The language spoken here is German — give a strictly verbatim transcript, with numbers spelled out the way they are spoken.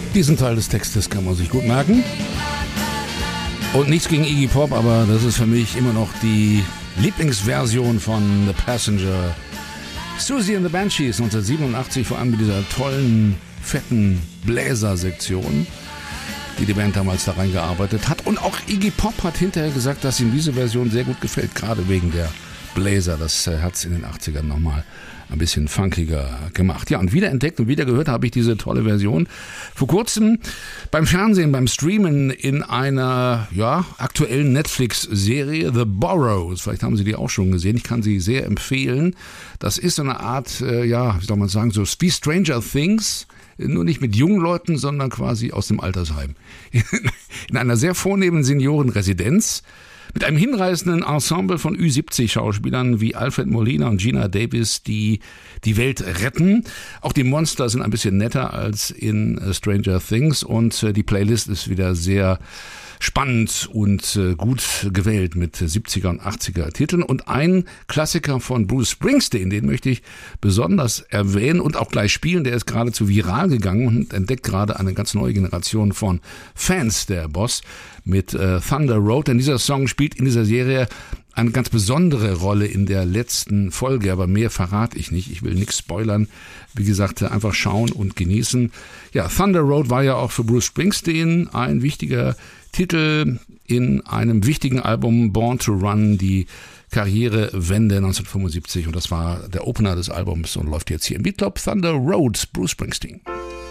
Diesen Teil des Textes kann man sich gut merken. Und nichts gegen Iggy Pop, aber das ist für mich immer noch die Lieblingsversion von The Passenger. Susie and the Banshees neunzehnhundertsiebenundachtzig, vor allem mit dieser tollen, fetten Bläsersektion, die die Band damals da reingearbeitet hat. Und auch Iggy Pop hat hinterher gesagt, dass ihm diese Version sehr gut gefällt, gerade wegen der Bläser. Das hat es in den achtzigern nochmal ein bisschen funkiger gemacht. Ja, und wiederentdeckt und wieder gehört habe ich diese tolle Version vor kurzem beim Fernsehen, beim Streamen in einer ja aktuellen Netflix-Serie The Burrows. Vielleicht haben Sie die auch schon gesehen. Ich kann sie sehr empfehlen. Das ist so eine Art, äh, ja, wie soll man sagen, so wie Stranger Things, nur nicht mit jungen Leuten, sondern quasi aus dem Altersheim. In einer sehr vornehmen Seniorenresidenz. Mit einem hinreißenden Ensemble von Ü siebzig Schauspielern wie Alfred Molina und Gina Davis, die die Welt retten. Auch die Monster sind ein bisschen netter als in Stranger Things und die Playlist ist wieder sehr spannend und äh, gut gewählt mit siebziger und achtziger Titeln. Und ein Klassiker von Bruce Springsteen, den möchte ich besonders erwähnen und auch gleich spielen. Der ist geradezu viral gegangen und entdeckt gerade eine ganz neue Generation von Fans, der Boss, mit äh, Thunder Road. Denn dieser Song spielt in dieser Serie eine ganz besondere Rolle in der letzten Folge, aber mehr verrate ich nicht. Ich will nichts spoilern. Wie gesagt, einfach schauen und genießen. Ja, Thunder Road war ja auch für Bruce Springsteen ein wichtiger Titel in einem wichtigen Album, Born to Run, die Karrierewende neunzehnhundertfünfundsiebzig. Und das war der Opener des Albums und läuft jetzt hier im Beat Club. Thunder Road, Bruce Springsteen.